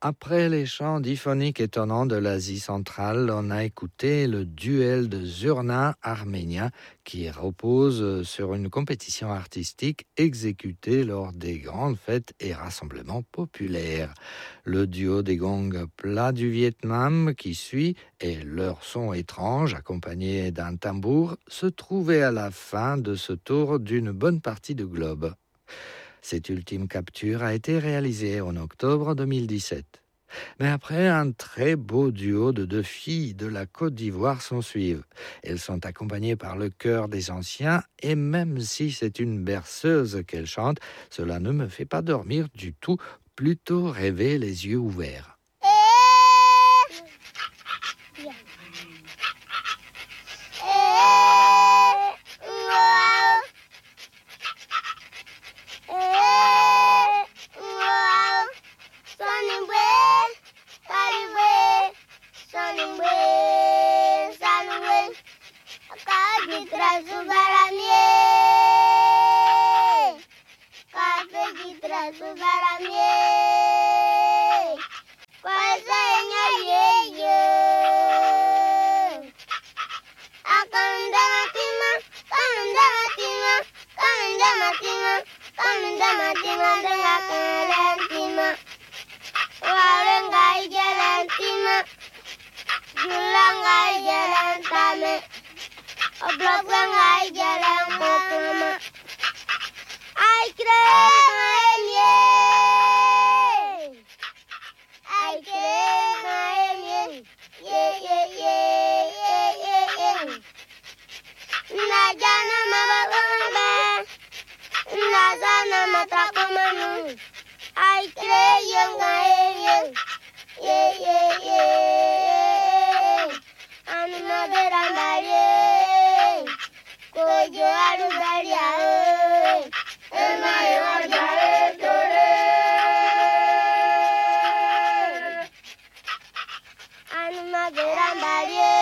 Après les chants diphoniques étonnants de l'Asie centrale, on a écouté le duel de Zurna arménien qui repose sur une compétition artistique exécutée lors des grandes fêtes et rassemblements populaires. Le duo des gongs plats du Vietnam qui suit et leur son étrange accompagné d'un tambour se trouvait à la fin de ce tour d'une bonne partie du globe. Cette ultime capture a été réalisée en octobre 2017. Mais après, un très beau duo de deux filles de la Côte d'Ivoire s'en suivent. Elles sont accompagnées par le chœur des anciens et même si c'est une berceuse qu'elles chantent, cela ne me fait pas dormir du tout, plutôt rêver les yeux ouverts. Anuma Verambari.